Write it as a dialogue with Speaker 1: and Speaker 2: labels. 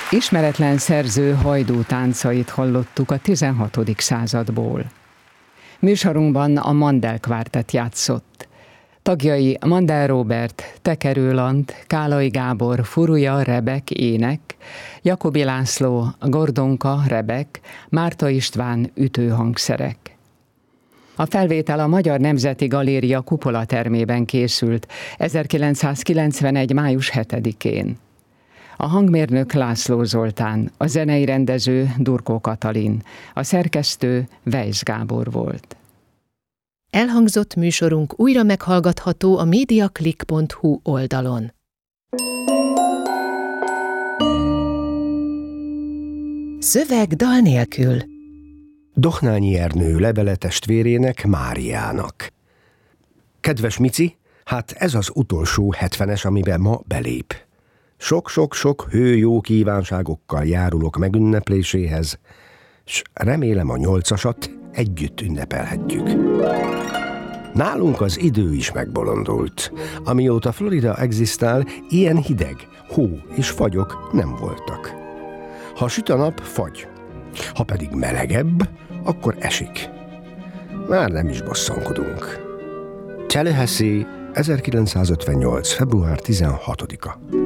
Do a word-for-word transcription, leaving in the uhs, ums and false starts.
Speaker 1: Ismeretlen szerző hajdú táncait hallottuk a tizenhatodik századból. Műsorunkban a Mandel Quartet játszott. Tagjai Mandel Róbert, Tekerő Lant, Kálai Gábor, Furuja, Rebek, ének, Jakobi László, Gordonka, Rebek, Márta István, ütőhangszerek. A felvétel a Magyar Nemzeti Galéria Kupola termében készült ezerkilencszázkilencvenegy. május hetedikén. A hangmérnök László Zoltán, a zenei rendező Durkó Katalin, a szerkesztő Weisz Gábor volt.
Speaker 2: Elhangzott műsorunk újra meghallgatható a mediaclick pont hu oldalon. Szöveg dal nélkül.
Speaker 3: Dohnányi Ernő levele testvérének, Máriának. Kedves Mici, hát ez az utolsó hetvenes, amiben ma belép. Sok-sok-sok hőjó kívánságokkal járulok megünnepléséhez, s remélem a nyolcasat együtt ünnepelhetjük. Nálunk az idő is megbolondult. Amióta Florida egzisztál, ilyen hideg, hó és fagyok nem voltak. Ha süt a nap, fagy. Ha pedig melegebb, akkor esik. Már nem is bosszankodunk. Tallahassee, ezerkilencszázötvennyolc. február tizenhatodika.